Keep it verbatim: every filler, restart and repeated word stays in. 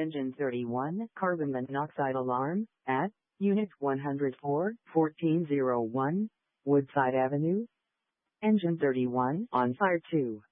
Engine thirty-one, carbon monoxide alarm, at Unit one oh four, fourteen oh one, Woodside Avenue. Engine thirty-one, on fire two.